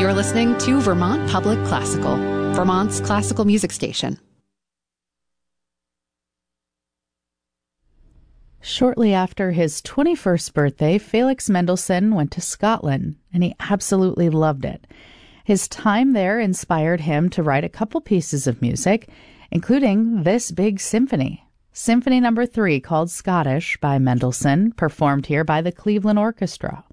You're listening to Vermont Public Classical, Vermont's classical music station. Shortly after his 21st birthday, Felix Mendelssohn went to Scotland, and he absolutely loved it. His time there inspired him to write a couple pieces of music, including this big symphony. Symphony No. 3, called Scottish by Mendelssohn, performed here by the Cleveland Orchestra.